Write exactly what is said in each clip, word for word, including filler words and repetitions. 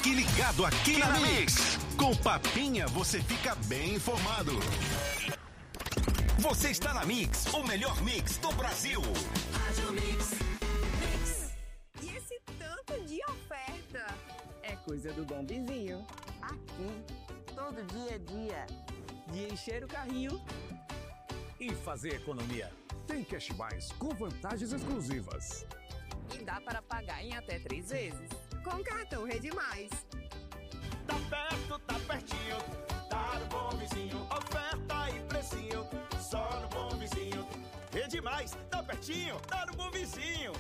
Fique ligado aqui na Mix. Com Papinha você fica bem informado. Você está na Mix, o melhor mix do Brasil. Rádio Mix. Mix. E esse tanto de oferta? É coisa do Bom Vizinho. Aqui, todo dia é dia de encher o carrinho e fazer economia. Tem Cash Mais com vantagens exclusivas. E dá para pagar em até três vezes. Com cartão Rede Mais. Tá perto, tá pertinho, tá no Bom Vizinho. Oferta e precinho, só no Bom Vizinho. Rede Mais, tá pertinho, tá no Bom Vizinho.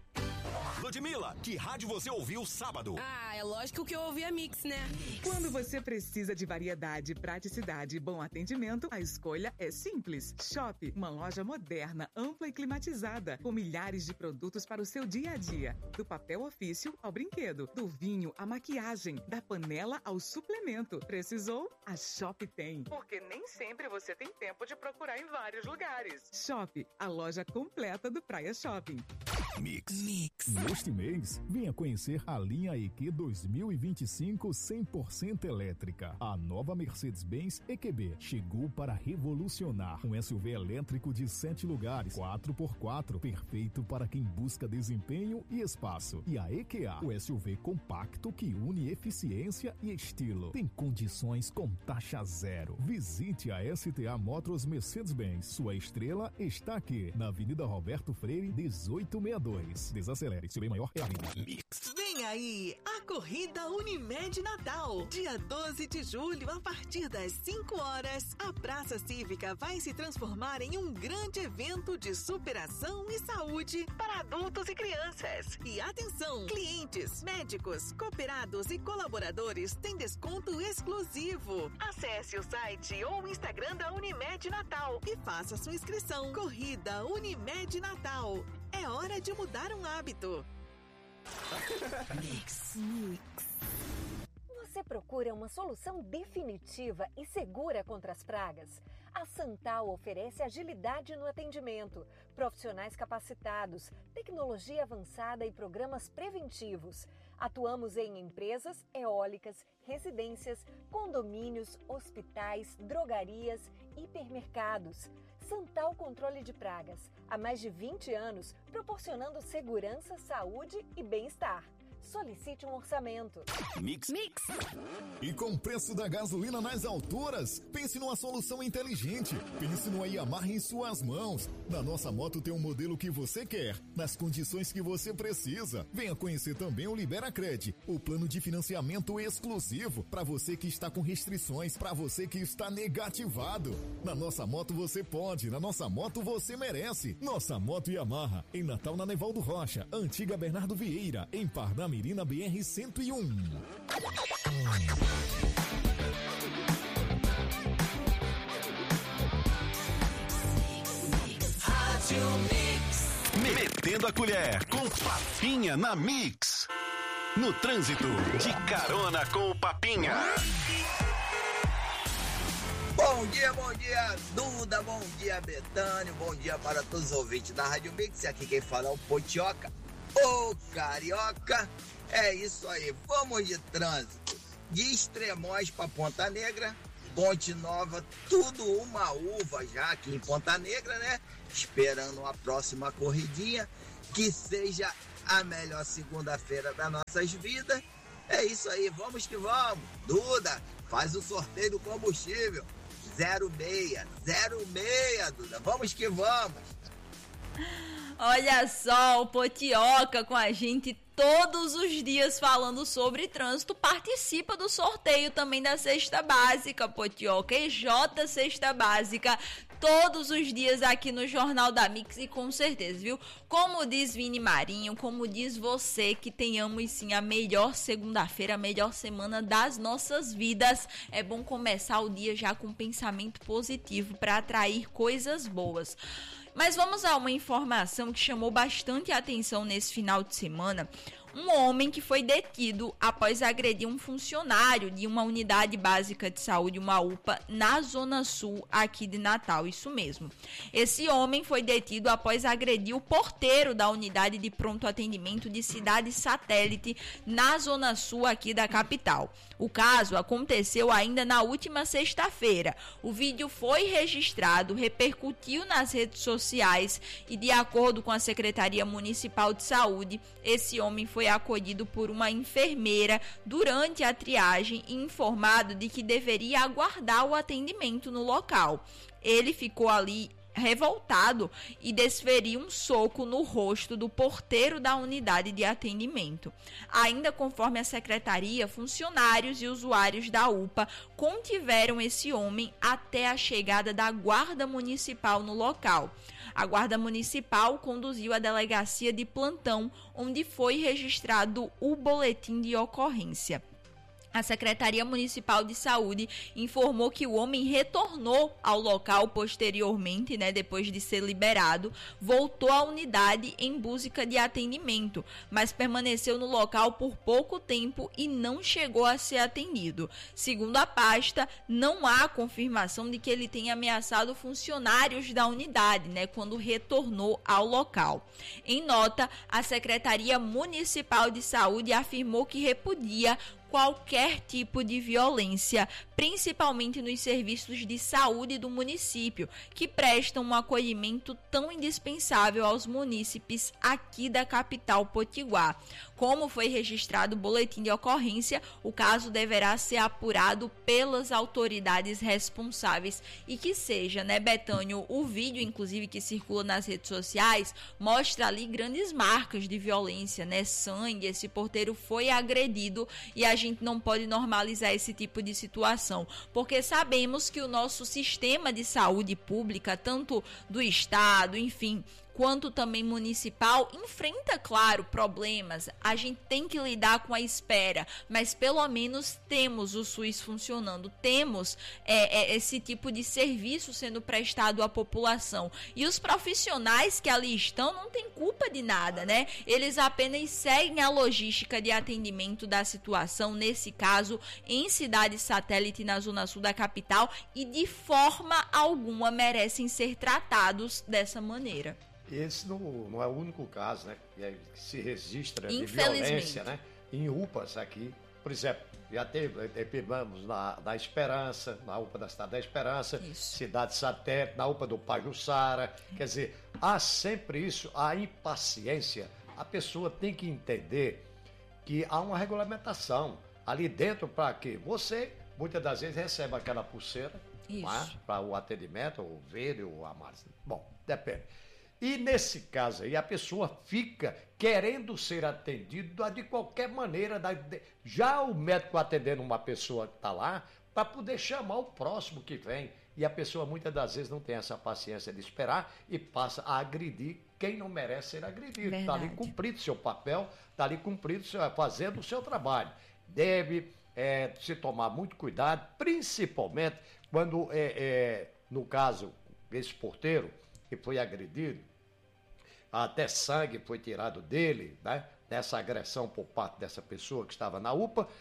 Ludmilla, que rádio você ouviu sábado? Ah, é lógico que eu ouvi a Mix, né? Quando você precisa de variedade, praticidade e bom atendimento, a escolha é simples. Shop, uma loja moderna, ampla e climatizada, com milhares de produtos para o seu dia a dia. Do papel ofício ao brinquedo, do vinho à maquiagem, da panela ao suplemento. Precisou? A Shop tem. Porque nem sempre você tem tempo de procurar em vários lugares. Shop, a loja completa do Praia Shopping. Mix. Mix. Neste mês, venha conhecer a linha E Q dois mil e vinte e cinco cem por cento elétrica. A nova Mercedes-Benz E Q B chegou para revolucionar. Um S U V elétrico de sete lugares, quatro por quatro, perfeito para quem busca desempenho e espaço. E a E Q A, o S U V compacto que une eficiência e estilo. Tem condições com taxa zero. Visite a S T A Motors Mercedes-Benz. Sua estrela está aqui, na Avenida Roberto Freire, dezoito sessenta e dois. Desacelere, seu bem maior é a vida. Mix. Vem aí, a Corrida Unimed Natal. Dia doze de julho, a partir das cinco horas, a Praça Cívica vai se transformar em um grande evento de superação e saúde para adultos e crianças. E atenção, clientes, médicos, cooperados e colaboradores têm desconto exclusivo. Acesse o site ou o Instagram da Unimed Natal e faça sua inscrição. Corrida Unimed Natal. É hora de mudar um hábito. Mix. Mix. Você procura uma solução definitiva e segura contra as pragas? A Santal oferece agilidade no atendimento, profissionais capacitados, tecnologia avançada e programas preventivos. Atuamos em empresas, eólicas, residências, condomínios, hospitais, drogarias, hipermercados. Santal Controle de Pragas. Há mais de vinte anos, proporcionando segurança, saúde e bem-estar. Solicite um orçamento. Mix. Mix. E com o preço da gasolina nas alturas, pense numa solução inteligente. Pense no Yamaha em suas mãos. Na nossa moto tem um modelo que você quer, nas condições que você precisa. Venha conhecer também o Liberacred, o plano de financiamento exclusivo para você que está com restrições, para você que está negativado. Na nossa moto você pode, na nossa moto você merece. Nossa moto Yamaha, em Natal na Nevaldo Rocha, antiga Bernardo Vieira, em Parnamirim. Na B R cento e um. Rádio Mix. Metendo a colher com Papinha na Mix. No trânsito, de carona com o Papinha. Bom dia, bom dia, Duda, bom dia, Betânia, bom dia para todos os ouvintes da Rádio Mix. Aqui quem fala é o Potioca, o Carioca. É isso aí, vamos de trânsito. De Extremóis para Ponta Negra, Ponte Nova, tudo uma uva já aqui em Ponta Negra, né? Esperando a próxima corridinha, que seja a melhor segunda-feira das nossas vidas. É isso aí, vamos que vamos. Duda, faz o sorteio do combustível. zero seis, zero seis, Duda, vamos que vamos. Olha só, o Potioca com a gente todos os dias falando sobre trânsito. Participa do sorteio também da Cesta Básica, Potioca, E J Cesta Básica, todos os dias aqui no Jornal da Mix. E com certeza, viu? Como diz Vini Marinho, como diz você, que tenhamos sim a melhor segunda-feira, a melhor semana das nossas vidas. É bom começar o dia já com um pensamento positivo para atrair coisas boas. Mas vamos a uma informação que chamou bastante atenção nesse final de semana. um homem que foi detido após agredir um funcionário de uma unidade básica de saúde, uma U P A, na Zona Sul aqui de Natal, isso mesmo. Esse homem foi detido após agredir o porteiro da unidade de pronto atendimento de Cidade Satélite, na Zona Sul aqui da capital. O caso aconteceu ainda na última sexta-feira. O vídeo foi registrado, repercutiu nas redes sociais e, de acordo com a Secretaria Municipal de Saúde, esse homem foi acolhido por uma enfermeira durante a triagem e informado de que deveria aguardar o atendimento no local. Ele ficou ali revoltado e desferiu um soco no rosto do porteiro da unidade de atendimento. Ainda conforme a secretaria, funcionários e usuários da U P A contiveram esse homem até a chegada da Guarda Municipal no local. A Guarda Municipal conduziu a delegacia de plantão, onde foi registrado o boletim de ocorrência. A Secretaria Municipal de Saúde informou que o homem retornou ao local posteriormente, né, depois de ser liberado, voltou à unidade em busca de atendimento, mas permaneceu no local por pouco tempo e não chegou a ser atendido. Segundo a pasta, não há confirmação de que ele tenha ameaçado funcionários da unidade, né, quando retornou ao local. Em nota, a Secretaria Municipal de Saúde afirmou que repudia qualquer tipo de violência, principalmente nos serviços de saúde do município, que prestam um acolhimento tão indispensável aos munícipes aqui da capital potiguar. Como foi registrado o boletim de ocorrência, o caso deverá ser apurado pelas autoridades responsáveis e que seja, né, Betânio, o vídeo, inclusive, que circula nas redes sociais, mostra ali grandes marcas de violência, né, sangue, esse porteiro foi agredido e a gente não pode normalizar esse tipo de situação, porque sabemos que o nosso sistema de saúde pública, tanto do estado, enfim, quanto também municipal, enfrenta, claro, problemas. A gente tem que lidar com a espera, mas pelo menos temos o SUS funcionando, temos é, é, esse tipo de serviço sendo prestado à população. E os profissionais que ali estão não têm culpa de nada, né? Eles apenas seguem a logística de atendimento da situação, nesse caso, em Cidade Satélite, na Zona Sul da capital, e de forma alguma merecem ser tratados dessa maneira. Esse não, não é o único caso, né, que se registra de violência, né, em U P As aqui. Por exemplo, já tivemos na, na Esperança, na U P A da Cidade da Esperança, isso. Cidade Satélite, na U P A do Pajuçara. Quer dizer, há sempre isso, a impaciência. A pessoa tem que entender que há uma regulamentação ali dentro para que você, muitas das vezes, recebe aquela pulseira para o atendimento, ou verde, ou amarelo. Bom, depende. E nesse caso aí, a pessoa fica querendo ser atendida de qualquer maneira. Já o médico atendendo uma pessoa que está lá, para poder chamar o próximo que vem. E a pessoa muitas das vezes não tem essa paciência de esperar e passa a agredir quem não merece ser agredido. Está ali cumprindo seu papel, está ali cumprindo, fazendo o seu trabalho. Deve é, se tomar muito cuidado, principalmente quando, é, é, no caso, esse porteiro que foi agredido, até sangue foi tirado dele, né? Dessa agressão por parte dessa pessoa que estava na U P A.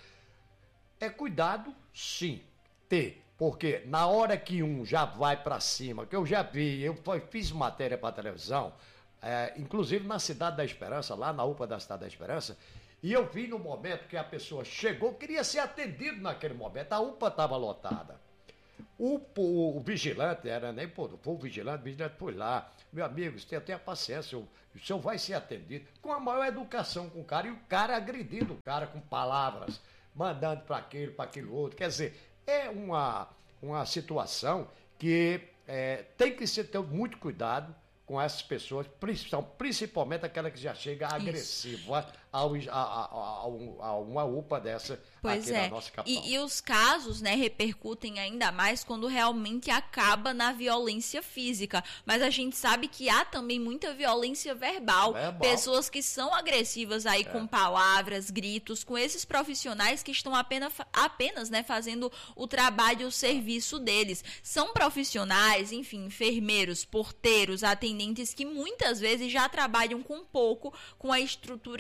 É cuidado, sim, ter, porque na hora que um já vai para cima, que eu já vi, eu fiz matéria para televisão, é, inclusive na Cidade da Esperança, lá na U P A da Cidade da Esperança, e eu vi no momento que a pessoa chegou, queria ser atendido naquele momento, a U P A estava lotada. O, o, o vigilante, era nem pô, foi o vigilante, o vigilante foi lá, meu amigo, você tenha paciência, o, o senhor vai ser atendido, com a maior educação com o cara, e o cara agredindo o cara com palavras, mandando para aquele, para aquele outro. Quer dizer, é uma, uma situação que é, tem que se ter muito cuidado com essas pessoas, principalmente aquela que já chega agressiva ao, a, a, a, a uma U P A dessa pois aqui é. na nossa capital. E, e os casos, né, repercutem ainda mais quando realmente acaba na violência física. Mas a gente sabe que há também muita violência verbal. verbal. Pessoas que são agressivas aí é. com palavras, gritos, com esses profissionais que estão apenas, apenas né, fazendo o trabalho e o serviço deles. São profissionais, enfim, enfermeiros, porteiros, atendentes, que muitas vezes já trabalham com pouco, com a estrutura que não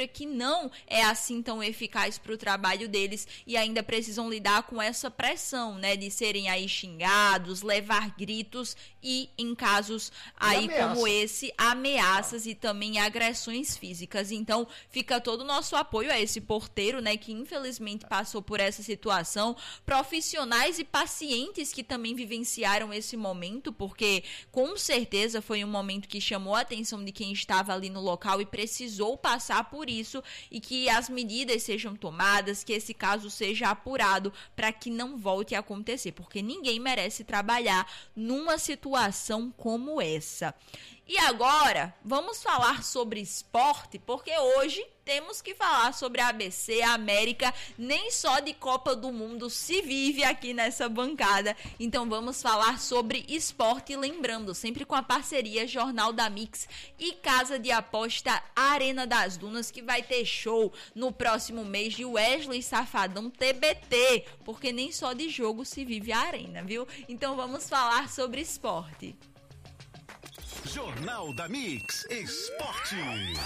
não é assim tão eficaz para o trabalho deles e ainda precisam lidar com essa pressão, né, de serem aí xingados, levar gritos e, em casos aí como esse, ameaças e também agressões físicas. Então, fica todo o nosso apoio a esse porteiro, né, que infelizmente passou por essa situação, profissionais e pacientes que também vivenciaram esse momento, porque com certeza foi um momento que chamou a atenção de quem estava ali no local e precisou passar por isso, e que as medidas sejam tomadas, que esse caso seja apurado para que não volte a acontecer, porque ninguém merece trabalhar numa situação como essa. E agora, vamos falar sobre esporte, porque hoje temos que falar sobre a A B C, a América, nem só de Copa do Mundo se vive aqui nessa bancada. Então vamos falar sobre esporte, lembrando, sempre com a parceria Jornal da Mix e Casa de Aposta Arena das Dunas, que vai ter show no próximo mês de Wesley Safadão T B T, porque nem só de jogo se vive a arena, viu? Então vamos falar sobre esporte. Jornal da Mix Esporte.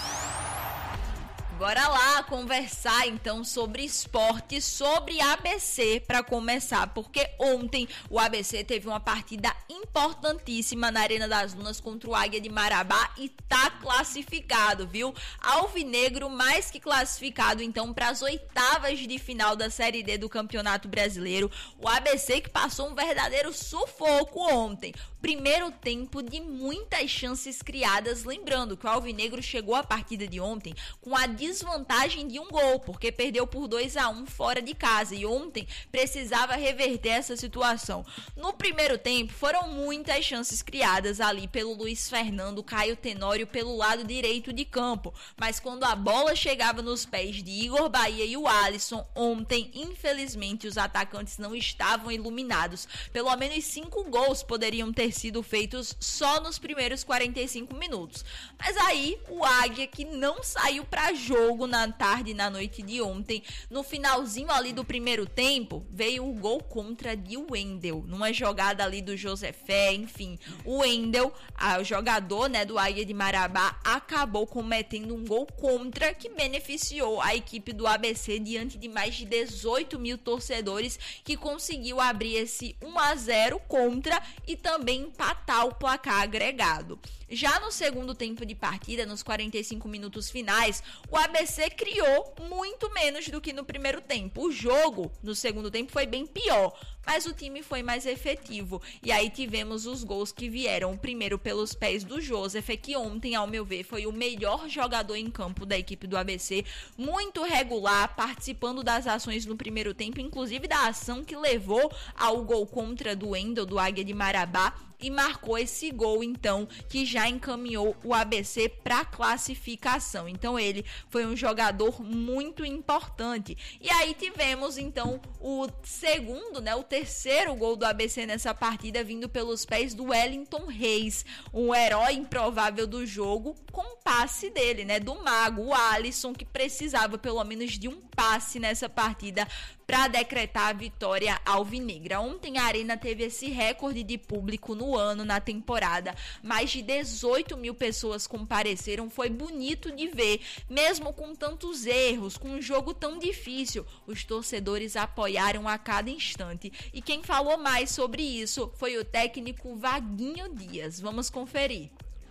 Bora lá conversar então sobre esporte, sobre A B C para começar, porque ontem o A B C teve uma partida importantíssima na Arena das Dunas contra o Águia de Marabá e tá classificado, viu? Alvinegro mais que classificado então para as oitavas de final da Série D do Campeonato Brasileiro. O A B C que passou um verdadeiro sufoco ontem. Primeiro tempo de muitas chances criadas, lembrando que o Alvinegro chegou à partida de ontem com a desvantagem de um gol, porque perdeu por dois a um fora de casa e ontem precisava reverter essa situação. No primeiro tempo foram muitas chances criadas ali pelo Luiz Fernando, Caio Tenório pelo lado direito de campo, mas quando a bola chegava nos pés de Igor Bahia e o Alisson, ontem infelizmente os atacantes não estavam iluminados. Pelo menos cinco gols poderiam ter sido feitos só nos primeiros quarenta e cinco minutos. Mas aí o Águia, que não saiu para jogo na tarde e na noite de ontem, no finalzinho ali do primeiro tempo, veio o gol contra de Wendel, numa jogada ali do Josefé, enfim. O Wendel, o jogador, né, do Águia de Marabá, acabou cometendo um gol contra que beneficiou a equipe do A B C diante de mais de dezoito mil torcedores, que conseguiu abrir esse um a zero contra e também empatar o placar agregado. Já no segundo tempo de partida, nos quarenta e cinco minutos finais, o A B C criou muito menos do que no primeiro tempo. O jogo no segundo tempo foi bem pior, mas o time foi mais efetivo. E aí tivemos os gols que vieram, o primeiro pelos pés do Joseph, que ontem, ao meu ver, foi o melhor jogador em campo da equipe do A B C, muito regular, participando das ações no primeiro tempo, inclusive da ação que levou ao gol contra do Wendel, do Águia de Marabá, e marcou esse gol, então, que já encaminhou o A B C para classificação. Então, ele foi um jogador muito importante. E aí tivemos, então, o segundo, né, o terceiro gol do A B C nessa partida, vindo pelos pés do Wellington Reis, um herói improvável do jogo, com passe dele, né, do mago, o Alisson, que precisava pelo menos de um passe nessa partida para decretar a vitória alvinegra. Ontem a Arena teve esse recorde de público no ano, na temporada. Mais de dezoito mil pessoas compareceram. Foi bonito de ver, mesmo com tantos erros, com um jogo tão difícil. Os torcedores apoiaram a cada instante. E quem falou mais sobre isso foi o técnico Vaguinho Dias. Vamos conferir.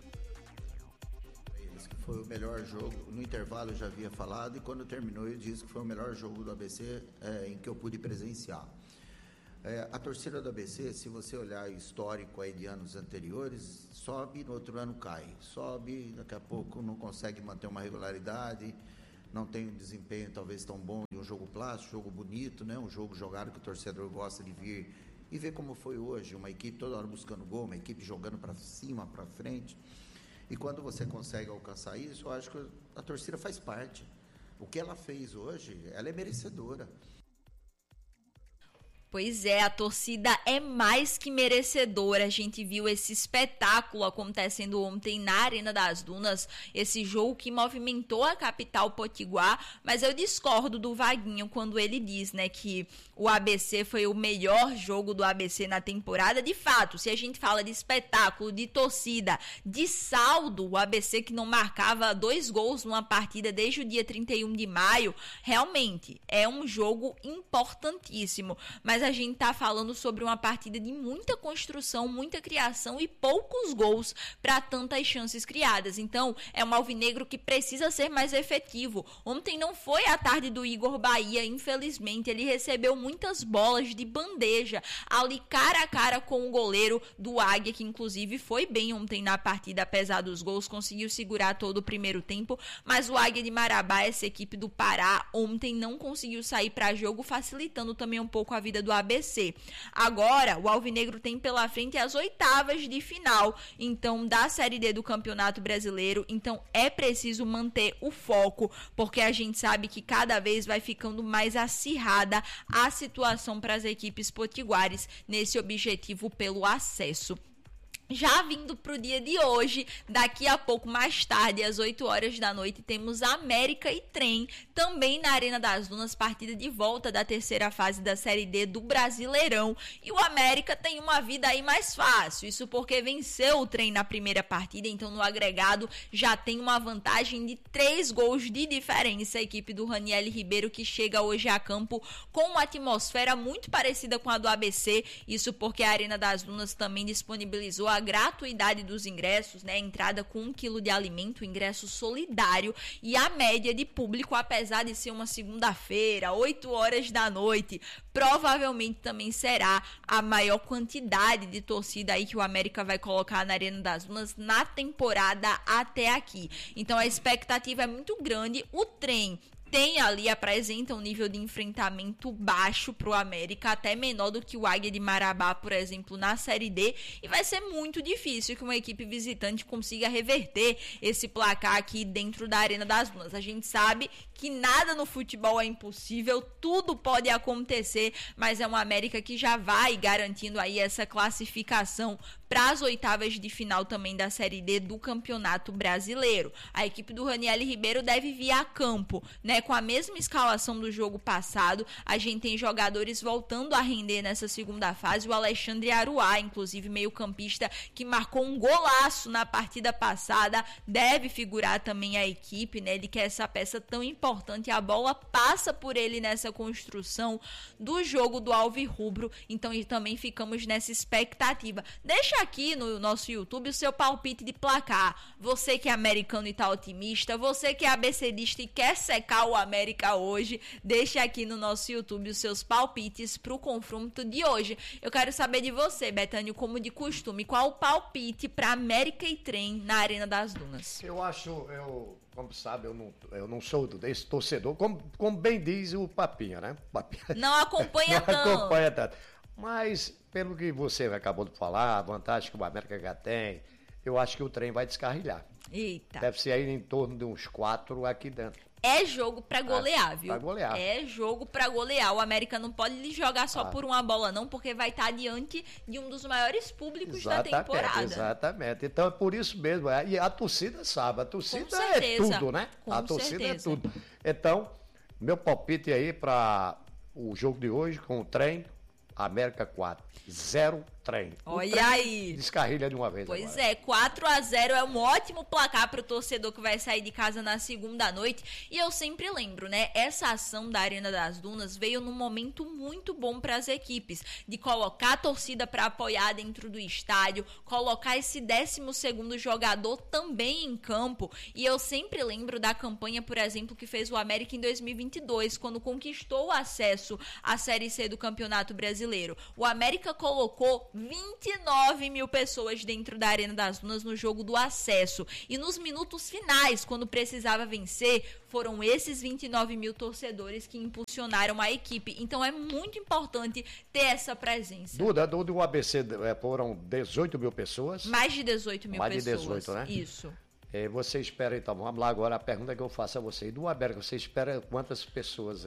Foi o melhor jogo, no intervalo eu já havia falado, e quando terminou eu disse que foi o melhor jogo do A B C é, em que eu pude presenciar. É, a torcida do A B C, se você olhar o histórico aí de anos anteriores, sobe, no outro ano cai, sobe, daqui a pouco não consegue manter uma regularidade, não tem um desempenho talvez tão bom de um jogo plástico, jogo bonito, né? Um jogo jogado que o torcedor gosta de vir e ver como foi hoje, uma equipe toda hora buscando gol, uma equipe jogando para cima, para frente. E quando você consegue alcançar isso, eu acho que a torcida faz parte. O que ela fez hoje, ela é merecedora. Pois é, a torcida é mais que merecedora. A gente viu esse espetáculo acontecendo ontem na Arena das Dunas, esse jogo que movimentou a capital potiguar, mas eu discordo do Vaguinho quando ele diz, né, que o A B C foi o melhor jogo do A B C na temporada. De fato, se a gente fala de espetáculo, de torcida, de saldo, o A B C que não marcava dois gols numa partida desde o dia trinta e um de maio, realmente é um jogo importantíssimo, mas a gente tá falando sobre uma partida de muita construção, muita criação e poucos gols para tantas chances criadas. Então, é um alvinegro que precisa ser mais efetivo. Ontem não foi a tarde do Igor Bahia, infelizmente. Ele recebeu muitas bolas de bandeja ali cara a cara com o goleiro do Águia, que inclusive foi bem ontem na partida, apesar dos gols, conseguiu segurar todo o primeiro tempo, mas o Águia de Marabá, essa equipe do Pará, ontem não conseguiu sair para jogo, facilitando também um pouco a vida do A B C. Agora, o alvinegro tem pela frente as oitavas de final, então, da Série D do Campeonato Brasileiro. Então, é preciso manter o foco, porque a gente sabe que cada vez vai ficando mais acirrada a situação para as equipes potiguares nesse objetivo pelo acesso. Já vindo para o dia de hoje, daqui a pouco, mais tarde, às oito horas da noite, temos América e Trem, também na Arena das Dunas, partida de volta da terceira fase da Série D do Brasileirão. E o América tem uma vida aí mais fácil, isso porque venceu o Trem na primeira partida, então no agregado já tem uma vantagem de três gols de diferença. A equipe do Raniel Ribeiro, que chega hoje a campo com uma atmosfera muito parecida com a do A B C, isso porque a Arena das Dunas também disponibilizou a a gratuidade dos ingressos, né? Entrada com um quilo de alimento, ingresso solidário, e a média de público, apesar de ser uma segunda-feira, oito horas da noite, provavelmente também será a maior quantidade de torcida aí que o América vai colocar na Arena das Dunas na temporada até aqui. Então a expectativa é muito grande. O Trem tem ali, apresenta um nível de enfrentamento baixo pro América, até menor do que o Águia de Marabá, por exemplo, na Série D, e vai ser muito difícil que uma equipe visitante consiga reverter esse placar aqui dentro da Arena das Dunas. A gente sabe que nada no futebol é impossível, tudo pode acontecer, mas é uma América que já vai garantindo aí essa classificação para as oitavas de final também da Série D do Campeonato Brasileiro. A equipe do Raniel Ribeiro deve vir a campo, né, com a mesma escalação do jogo passado. A gente tem jogadores voltando a render nessa segunda fase. O Alexandre Aruá, inclusive meio campista, que marcou um golaço na partida passada, deve figurar também a equipe, né? Ele que é essa peça tão importante, a bola passa por ele nessa construção do jogo do Alvirrubro, então e também ficamos nessa expectativa. Deixa aqui no nosso YouTube o seu palpite de placar. Você que é americano e tá otimista, você que é abecedista e quer secar o América hoje, deixa aqui no nosso YouTube os seus palpites pro confronto de hoje. Eu quero saber de você, Betânio, como de costume, qual o palpite para América e Trem na Arena das Dunas? Eu acho, eu, como sabe, eu não, eu não sou desse torcedor, como, como bem diz o Papinha, né? Papinha, não acompanha não tanto. acompanha tanto. Mas, pelo que você acabou de falar, a vantagem que o América já tem, eu acho que o Trem vai descarrilhar. Eita. Deve ser aí em torno de uns quatro aqui dentro. É jogo pra golear, é, viu? Pra golear. É jogo pra golear. O América não pode lhe jogar só ah. por uma bola, não, porque vai estar diante de um dos maiores públicos exatamente, da temporada. Exatamente. Então é por isso mesmo. E a torcida sabe. A torcida é tudo, né? Com a torcida certeza. é tudo. Então, meu palpite aí para o jogo de hoje com o Trem, América quatro, zero Trem. Olha trem aí. Descarrilha de uma vez. Pois agora. é, quatro a zero é um ótimo placar para o torcedor que vai sair de casa na segunda noite. E eu sempre lembro, né? Essa ação da Arena das Dunas veio num momento muito bom para as equipes, de colocar a torcida para apoiar dentro do estádio, colocar esse décimo segundo jogador também em campo. E eu sempre lembro da campanha, por exemplo, que fez o América em dois mil e vinte e dois, quando conquistou o acesso à Série C do Campeonato Brasileiro. O América colocou vinte e nove mil pessoas dentro da Arena das Dunas no jogo do acesso. E nos minutos finais, quando precisava vencer, foram esses vinte e nove mil torcedores que impulsionaram a equipe. Então é muito importante ter essa presença. Duda, do, do A B C foram dezoito mil pessoas. Mais de dezoito mil Mais pessoas. Mais de dezoito, né? Isso. É, você espera, então, vamos lá agora, a pergunta que eu faço a você. Do América, você espera quantas pessoas aí?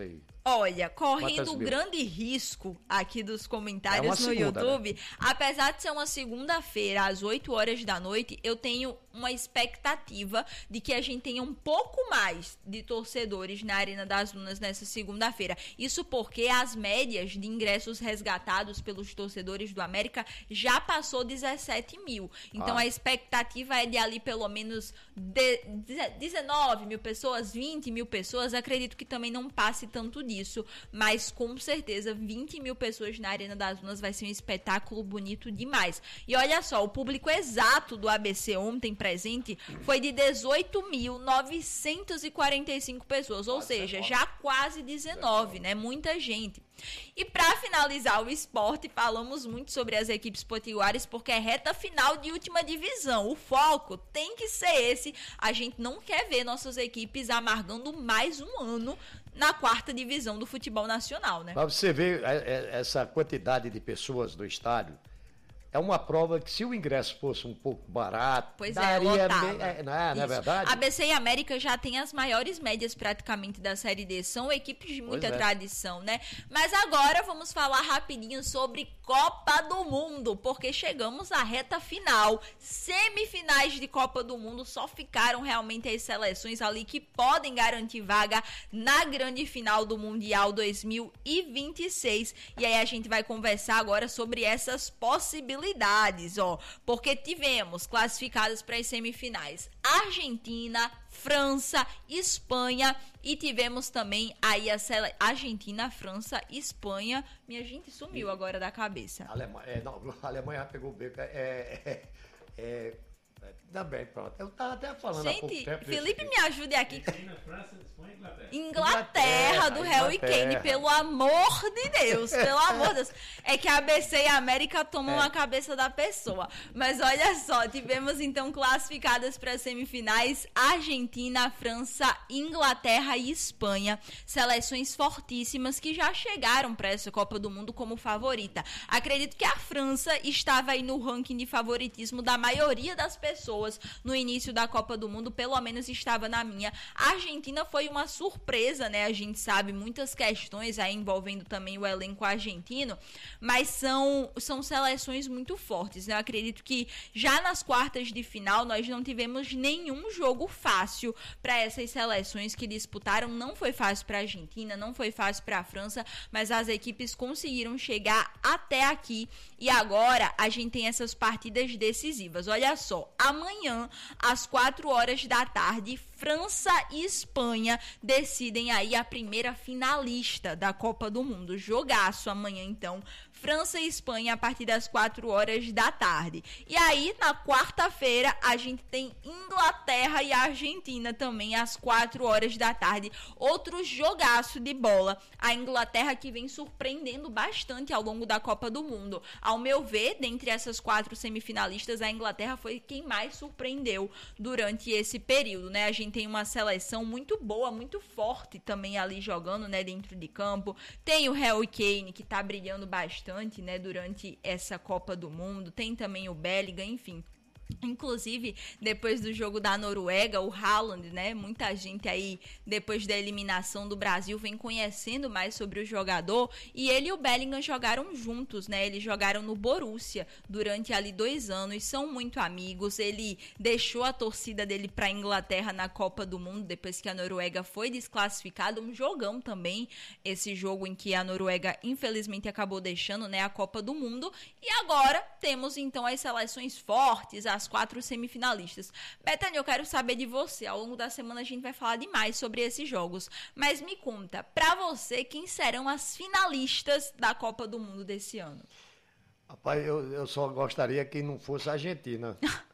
Olha, correndo um grande risco aqui dos comentários é no segunda, YouTube, né? apesar de ser uma segunda-feira, às oito horas da noite, eu tenho uma expectativa de que a gente tenha um pouco mais de torcedores na Arena das Dunas nessa segunda-feira. Isso porque as médias de ingressos resgatados pelos torcedores do América já passou dezessete mil. Então ah. a expectativa é de ali pelo menos de, de, dezenove mil pessoas, vinte mil pessoas. Acredito que também não passe tanto disso, mas com certeza vinte mil pessoas na Arena das Dunas vai ser um espetáculo bonito demais. E olha só, o público exato do A B C ontem presente foi de dezoito mil novecentos e quarenta e cinco pessoas, ou seja, já quase dezenove, né? Muita gente. E para finalizar o esporte, falamos muito sobre as equipes potiguares porque é reta final de última divisão. O foco tem que ser esse. A gente não quer ver nossas equipes amargando mais um ano na quarta divisão do futebol nacional, né? Para você ver essa quantidade de pessoas no estádio, é uma prova que se o ingresso fosse um pouco barato, pois daria é, lotava. Bem, é, não, é, não é verdade? A B C e América já tem as maiores médias praticamente da Série D, são equipes de muita pois tradição, é. né? Mas agora vamos falar rapidinho sobre Copa do Mundo, porque chegamos à reta final, semifinais de Copa do Mundo, só ficaram realmente as seleções ali que podem garantir vaga na grande final do Mundial dois mil e vinte e seis, e aí a gente vai conversar agora sobre essas possibilidades. Ó, porque tivemos classificadas para as semifinais Argentina, França, Espanha e tivemos também aí a sele... Argentina, França, Espanha. Minha gente sumiu agora da cabeça. Alemanha, é, não, a Alemanha pegou o beco. É, é, é, também, pronto. Eu estava até falando gente, há pouco tempo. Felipe, isso. me ajude aqui. Argentina, França, Espanha e Inglaterra. Inglaterra, do Harry Kane, pelo amor de Deus, pelo amor de Deus. É que a A B C e a América tomam é. a cabeça da pessoa. Mas olha só, tivemos então classificadas para as semifinais Argentina, França, Inglaterra e Espanha. Seleções fortíssimas que já chegaram para essa Copa do Mundo como favorita. Acredito que a França estava aí no ranking de favoritismo da maioria das pessoas no início da Copa do Mundo, pelo menos estava na minha. A Argentina foi uma surpresa, né? A gente sabe muitas questões aí envolvendo também o elenco argentino, mas são, são seleções muito fortes, né? Eu acredito que já nas quartas de final nós não tivemos nenhum jogo fácil para essas seleções que disputaram. Não foi fácil para a Argentina, não foi fácil para a França, mas as equipes conseguiram chegar até aqui e agora a gente tem essas partidas decisivas. Olha só, amanhã às quatro horas da tarde, França e Espanha decidem aí a primeira finalista da Copa do Mundo. Jogaço amanhã, então. França e Espanha a partir das quatro horas da tarde. E aí, na quarta-feira, a gente tem Inglaterra e Argentina também às quatro horas da tarde. Outro jogaço de bola. A Inglaterra que vem surpreendendo bastante ao longo da Copa do Mundo. Ao meu ver, dentre essas quatro semifinalistas, a Inglaterra foi quem mais surpreendeu durante esse período, né? A gente tem uma seleção muito boa, muito forte também ali jogando, né, dentro de campo. Tem o Harry Kane, que tá brilhando bastante, né, durante essa Copa do Mundo. Tem também o Bellingham, enfim. Inclusive, depois do jogo da Noruega, o Haaland, né, muita gente aí, depois da eliminação do Brasil, vem conhecendo mais sobre o jogador, e ele e o Bellingham jogaram juntos, né, eles jogaram no Borussia durante ali dois anos, são muito amigos. Ele deixou a torcida dele para a Inglaterra na Copa do Mundo, depois que a Noruega foi desclassificada, um jogão também, esse jogo em que a Noruega infelizmente acabou deixando, né, a Copa do Mundo, e agora temos então as seleções fortes, as quatro semifinalistas. Betânia, eu quero saber de você. Ao longo da semana a gente vai falar demais sobre esses jogos. Mas me conta, pra você, quem serão as finalistas da Copa do Mundo desse ano? Rapaz, eu, eu só gostaria que não fosse a Argentina.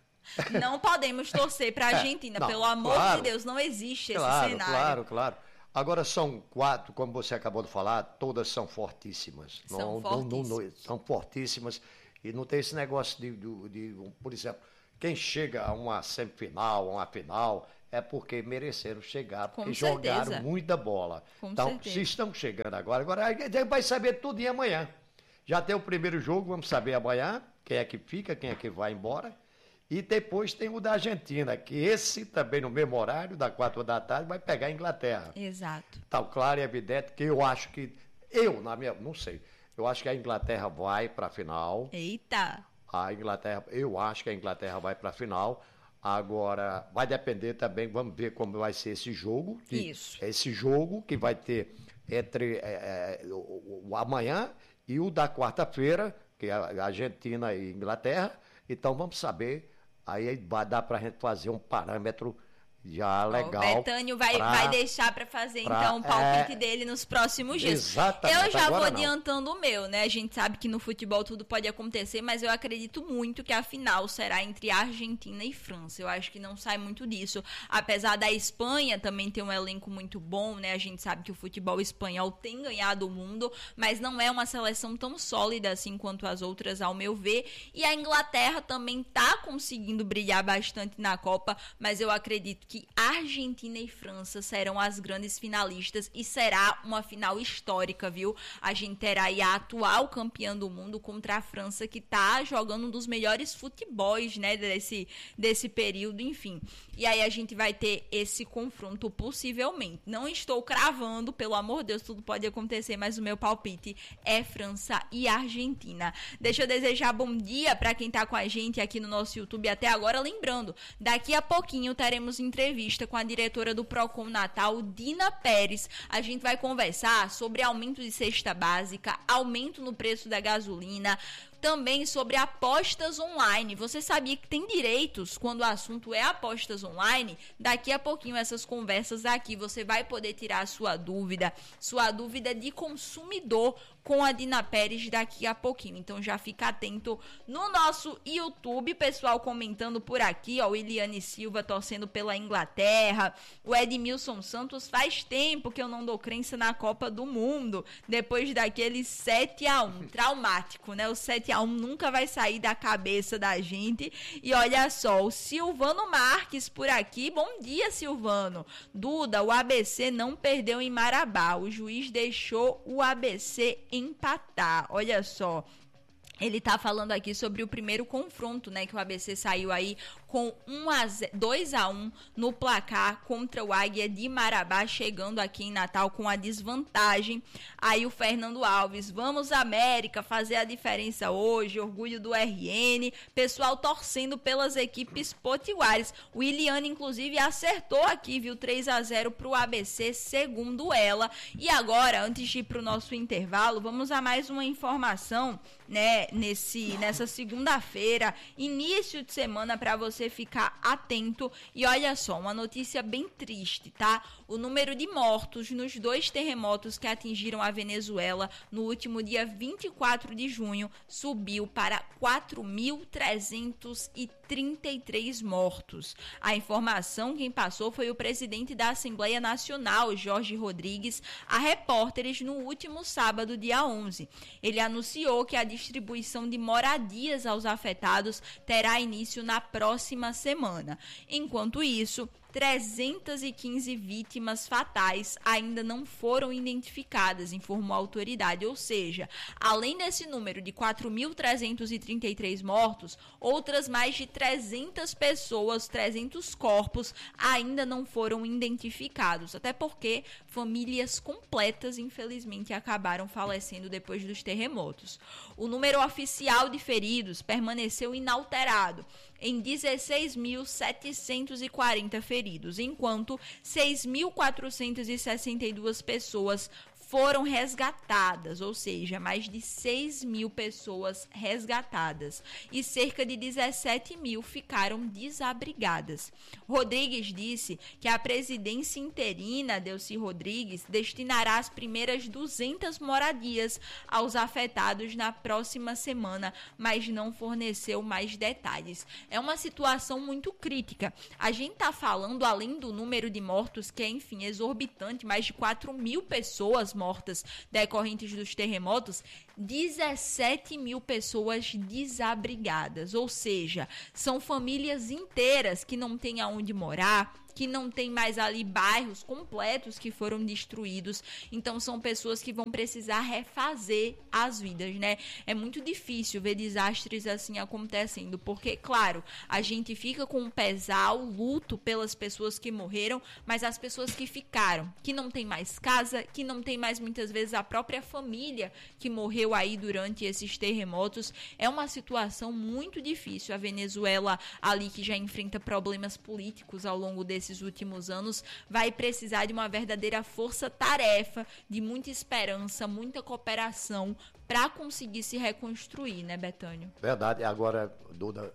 Não podemos torcer pra Argentina, é, não, pelo amor claro, de Deus, não existe claro, esse cenário. Claro, claro. Agora são quatro, como você acabou de falar, todas são fortíssimas. São não, fortíssimas. Não, não, são fortíssimas. E não tem esse negócio de, de, de, por exemplo, quem chega a uma semifinal, a uma final, é porque mereceram chegar, porque jogaram muita bola. Com então, certeza. Se estão chegando agora, agora a gente vai saber tudo em amanhã. Já tem o primeiro jogo, vamos saber amanhã quem é que fica, quem é que vai embora. E depois tem o da Argentina, que esse também no mesmo horário, da quatro da tarde, vai pegar a Inglaterra. Exato. Tá claro e evidente que eu acho que, eu, na minha, não sei, eu acho que a Inglaterra vai para a final. Eita! A Inglaterra, eu acho que a Inglaterra vai para a final. Agora, vai depender também, vamos ver como vai ser esse jogo. Que, Isso. Esse jogo que vai ter entre é, é, o, o amanhã e o da quarta-feira, que é a Argentina e Inglaterra. Então, vamos saber. Aí vai dar para a gente fazer um parâmetro já legal. O Betânio vai, pra, vai deixar para fazer, pra, então, o palpite é, dele nos próximos dias. Exatamente. Eu já Agora vou não. adiantando o meu, né? A gente sabe que no futebol tudo pode acontecer, mas eu acredito muito que a final será entre Argentina e França. Eu acho que não sai muito disso. Apesar da Espanha também ter um elenco muito bom, né? A gente sabe que o futebol espanhol tem ganhado o mundo, mas não é uma seleção tão sólida assim quanto as outras, ao meu ver. E a Inglaterra também tá conseguindo brilhar bastante na Copa, mas eu acredito que Argentina e França serão as grandes finalistas e será uma final histórica, viu? A gente terá aí a atual campeã do mundo contra a França, que tá jogando um dos melhores futebols, né, desse, desse período, enfim. E aí a gente vai ter esse confronto possivelmente. Não estou cravando, pelo amor de Deus, tudo pode acontecer, mas o meu palpite é França e Argentina. Deixa eu desejar bom dia para quem tá com a gente aqui no nosso YouTube até agora. Lembrando, daqui a pouquinho teremos entrevista com a diretora do Procon Natal, Dina Pérez. A gente vai conversar sobre aumento de cesta básica, aumento no preço da gasolina, também sobre apostas online. Você sabia que tem direitos quando o assunto é apostas online? Daqui a pouquinho essas conversas aqui, você vai poder tirar a sua dúvida, sua dúvida de consumidor com a Dina Pérez daqui a pouquinho. Então já fica atento no nosso YouTube, pessoal comentando por aqui, ó, o Eliane Silva torcendo pela Inglaterra, o Edmilson Santos, faz tempo que eu não dou crença na Copa do Mundo, depois daquele sete a um, traumático, né? O sete a um nunca vai sair da cabeça da gente. E olha só, o Silvano Marques por aqui, bom dia, Silvano. Duda, o A B C não perdeu em Marabá, o juiz deixou o A B C empatar, olha só. Ele tá falando aqui sobre o primeiro confronto, né, que o A B C saiu aí com dois a um no placar contra o Águia de Marabá, chegando aqui em Natal com a desvantagem. Aí o Fernando Alves, vamos América, fazer a diferença hoje, orgulho do R N, pessoal torcendo pelas equipes potiguares. O Iliane, inclusive, acertou aqui, viu, três a zero pro A B C, segundo ela. E agora, antes de ir pro nosso intervalo, vamos a mais uma informação, né, nesse, nessa segunda-feira, início de semana, para você ficar atento. E olha só, uma notícia bem triste, tá? O número de mortos nos dois terremotos que atingiram a Venezuela no último dia vinte e quatro de junho subiu para quatro mil trezentos e trinta e três mortos. A informação quem passou foi o presidente da Assembleia Nacional, Jorge Rodrigues, a repórteres no último sábado, dia onze. Ele anunciou que a distribuição de moradias aos afetados terá início na próxima semana. Enquanto isso, trezentas e quinze vítimas fatais ainda não foram identificadas, informou a autoridade. Ou seja, além desse número de quatro mil trezentos e trinta e três mortos, outras mais de trezentas pessoas, trezentos corpos ainda não foram identificados. Até porque famílias completas, infelizmente, acabaram falecendo depois dos terremotos. O número oficial de feridos permaneceu inalterado em dezesseis mil setecentos e quarenta feridos, enquanto seis mil quatrocentas e sessenta e duas pessoas foram resgatadas, ou seja, mais de seis mil pessoas resgatadas e cerca de dezessete mil ficaram desabrigadas. Rodrigues disse que a presidência interina, Delcy Rodrigues, destinará as primeiras duzentas moradias aos afetados na próxima semana, mas não forneceu mais detalhes. É uma situação muito crítica. A gente está falando, além do número de mortos, que é, enfim, exorbitante, mais de quatro mil pessoas mortas decorrentes dos terremotos, dezessete mil pessoas desabrigadas, ou seja, são famílias inteiras que não têm aonde morar, que não tem mais ali bairros completos que foram destruídos. Então são pessoas que vão precisar refazer as vidas, né? É muito difícil ver desastres assim acontecendo, porque, claro, a gente fica com um pesar, o luto pelas pessoas que morreram, mas as pessoas que ficaram, que não tem mais casa, que não tem mais muitas vezes a própria família que morreu aí durante esses terremotos, é uma situação muito difícil. A Venezuela ali, que já enfrenta problemas políticos ao longo desses últimos anos, vai precisar de uma verdadeira força-tarefa, de muita esperança, muita cooperação para conseguir se reconstruir, né, Betânio? Verdade. Agora, Duda,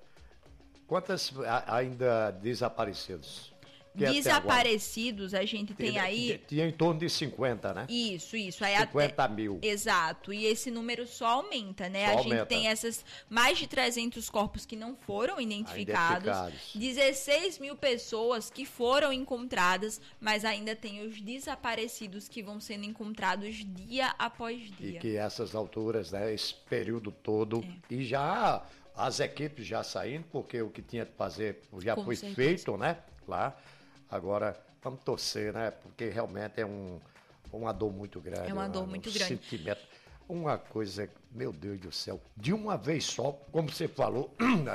quantas ainda desaparecidos? Desaparecidos, a gente tem tinha, aí... Tinha em torno de cinquenta, né? Isso, isso. Aí cinquenta até... mil. Exato. E esse número só aumenta, né? Só a aumenta. gente tem essas mais de trezentos corpos que não foram identificados. identificados. dezesseis mil pessoas que foram encontradas, mas ainda tem os desaparecidos que vão sendo encontrados dia após dia. E que essas alturas, né? Esse período todo. É. E já as equipes já saindo, porque o que tinha que fazer já Com foi certeza. feito, né? Lá. Agora, vamos torcer, né? Porque realmente é um, uma dor muito grande. É uma dor um, muito um grande. Sentimento. Uma coisa, meu Deus do céu, de uma vez só, como você falou,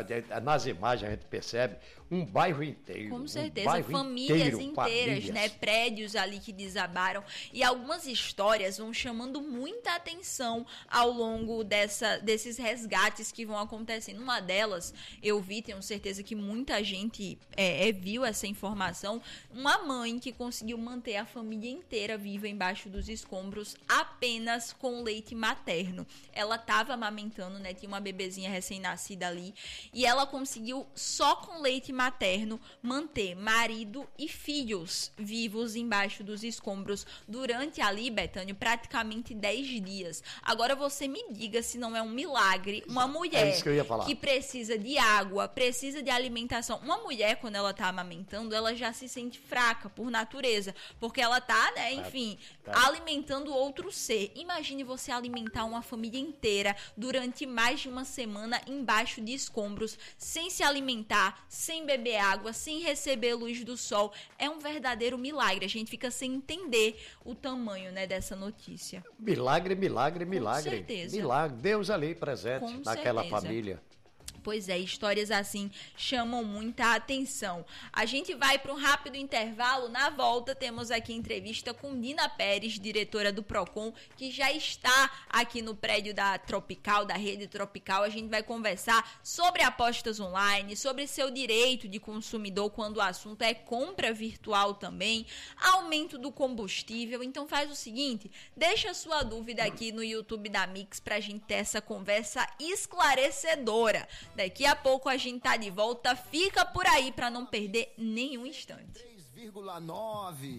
nas imagens a gente percebe, um bairro inteiro. Com certeza, um famílias inteiro, inteiras, famílias. né? Prédios ali que desabaram. E algumas histórias vão chamando muita atenção ao longo dessa, desses resgates que vão acontecendo. Uma delas, eu vi, tenho certeza que muita gente é, é, viu essa informação. Uma mãe que conseguiu manter a família inteira viva embaixo dos escombros apenas com leite materno. Ela estava amamentando, né? Tinha uma bebezinha recém-nascida ali. E ela conseguiu, só com leite materno, manter marido e filhos vivos embaixo dos escombros durante ali, Betânio, praticamente dez dias. Agora você me diga se não é um milagre uma mulher é isso que, eu ia falar. que precisa de água, precisa de alimentação. Uma mulher, quando ela tá amamentando, ela já se sente fraca por natureza, porque ela tá, né, enfim, é, é. alimentando outro ser. Imagine você alimentar uma família inteira durante mais de uma semana embaixo de escombros, sem se alimentar, sem beber água, sem receber luz do sol. É um verdadeiro milagre. A gente fica sem entender o tamanho, né, dessa notícia. Milagre, milagre, milagre. Com certeza. Milagre. Deus ali presente Com naquela certeza. família. Pois é, histórias assim chamam muita atenção. A gente vai para um rápido intervalo. Na volta, temos aqui entrevista com Nina Pérez, diretora do Procon, que já está aqui no prédio da Tropical, da Rede Tropical. A gente vai conversar sobre apostas online, sobre seu direito de consumidor quando o assunto é compra virtual também, aumento do combustível. Então faz o seguinte, deixa a sua dúvida aqui no YouTube da Mix pra gente ter essa conversa esclarecedora. Daqui a pouco a gente tá de volta. Fica por aí para não perder nenhum instante. três vírgula nove